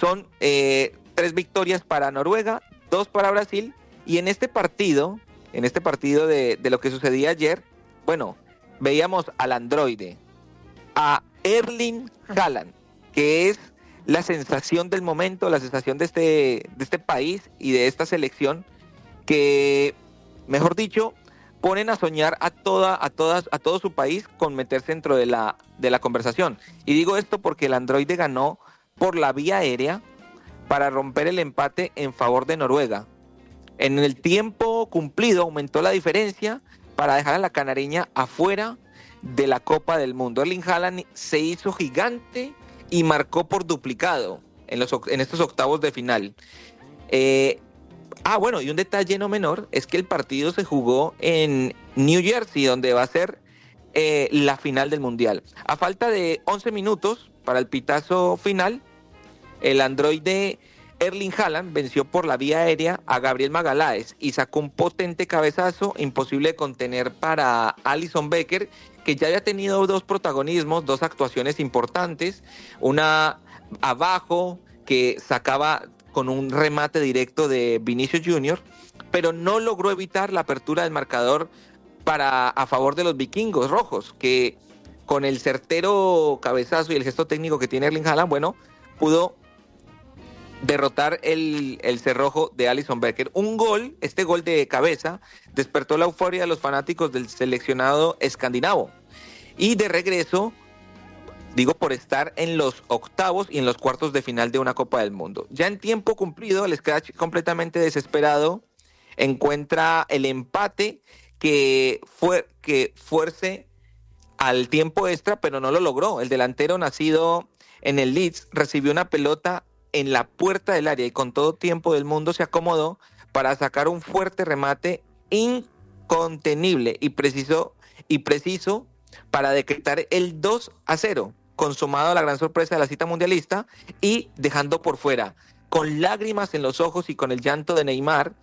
Son 3 victorias para Noruega, 2 para Brasil, y en este partido de lo que sucedía ayer, bueno, veíamos al androide, a Erling Haaland, que es la sensación del momento, la sensación de este país y de esta selección, que, mejor dicho, ponen a soñar a todo su país con meterse dentro de la conversación. Y digo esto porque el androide ganó por la vía aérea para romper el empate en favor de Noruega. En el tiempo cumplido aumentó la diferencia para dejar a la canareña afuera de la Copa del Mundo. Erling Haaland se hizo gigante y marcó por duplicado en estos octavos de final. Bueno, y un detalle no menor es que el partido se jugó en New Jersey, donde va a ser la final del Mundial. A falta de 11 minutos para el pitazo final, el androide Erling Haaland venció por la vía aérea a Gabriel Magalhães y sacó un potente cabezazo imposible de contener para Alisson Becker, que ya había tenido 2 protagonismos, 2 actuaciones importantes, una abajo que sacaba con un remate directo de Vinicius Junior, pero no logró evitar la apertura del marcador a favor de los vikingos rojos, que con el certero cabezazo y el gesto técnico que tiene Erling Haaland, bueno, pudo derrotar el cerrojo de Alisson Becker. Este gol de cabeza despertó la euforia de los fanáticos del seleccionado escandinavo. Y de regreso, digo, por estar en los octavos y en los cuartos de final de una Copa del Mundo. Ya en tiempo cumplido, el Scratch, completamente encuentra el empate que fuerce al tiempo extra, pero no lo logró. El delantero nacido en el Leeds recibió una pelota en la puerta del área y con todo tiempo del mundo se acomodó para sacar un fuerte remate incontenible y preciso para decretar el 2-0, consumado la gran sorpresa de la cita mundialista y dejando por fuera, con lágrimas en los ojos y con el llanto de Neymar,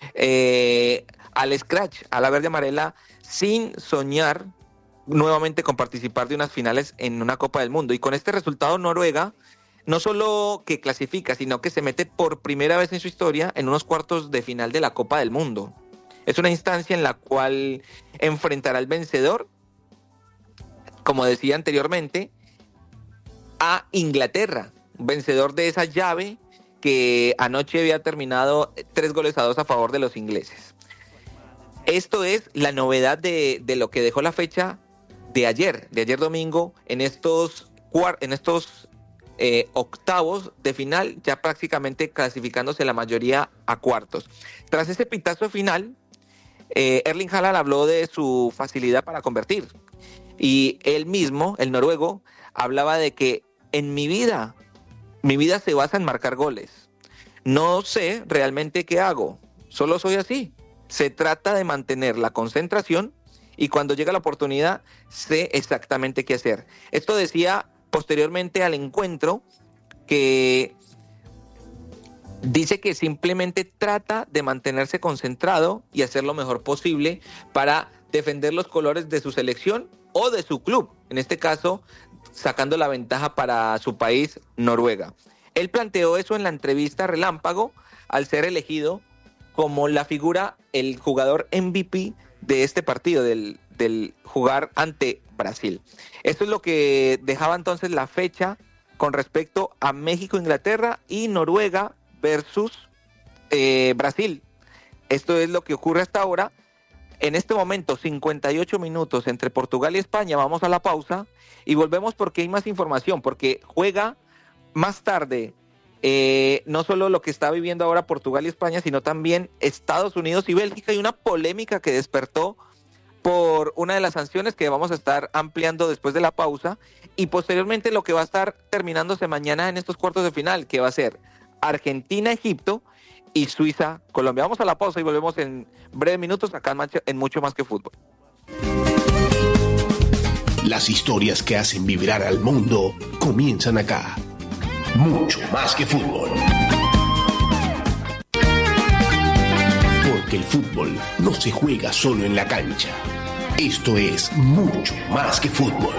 al Scratch, a la verde amarela, sin soñar nuevamente con participar de unas finales en una Copa del Mundo. Y con este resultado, Noruega no solo que clasifica, sino que se mete por primera vez en su historia en unos cuartos de final de la Copa del Mundo. Es una instancia en la cual enfrentará al vencedor, como decía anteriormente, a Inglaterra, vencedor de esa llave que anoche había terminado 3-2 a favor de los ingleses. Esto es la novedad de lo que dejó la fecha de ayer domingo, en estos octavos de final, ya prácticamente clasificándose la mayoría a cuartos. Tras ese pitazo final, Erling Haaland habló de su facilidad para convertir. Y él mismo, el noruego, hablaba de que mi vida se basa en marcar goles. No sé realmente qué hago, solo soy así. Se trata de mantener la concentración y cuando llega la oportunidad sé exactamente qué hacer. Esto decía posteriormente al encuentro, que dice que simplemente trata de mantenerse concentrado y hacer lo mejor posible para defender los colores de su selección o de su club, en este caso sacando la ventaja para su país, Noruega. Él planteó eso en la entrevista relámpago al ser elegido como la figura, el jugador MVP de este partido, del jugar ante Brasil. Esto es lo que dejaba entonces la fecha con respecto a México, Inglaterra y Noruega versus Brasil. Esto es lo que ocurre hasta ahora. En este momento, 58 minutos entre Portugal y España. Vamos a la pausa y volvemos porque hay más información, porque juega más tarde no solo lo que está viviendo ahora Portugal y España, sino también Estados Unidos y Bélgica, y una polémica que despertó por una de las sanciones que vamos a estar ampliando después de la pausa, y posteriormente lo que va a estar terminándose mañana en estos cuartos de final, que va a ser Argentina-Egipto y Suiza-Colombia. Vamos a la pausa y volvemos en breves minutos acá en Mucho Más que Fútbol. Las historias que hacen vibrar al mundo comienzan acá. Mucho Más que Fútbol. Porque el fútbol no se juega solo en la cancha. Esto es Mucho Más que Fútbol.